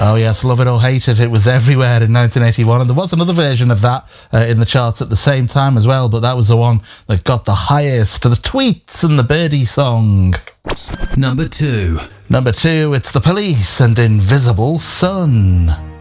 Oh yes, love it or hate it, it was everywhere in 1981, and there was another version of that in the charts at the same time as well, but that was the one that got the highest. The Tweets and the Birdie song. Number 2. Number 2, it's The Police and Invisible Sun.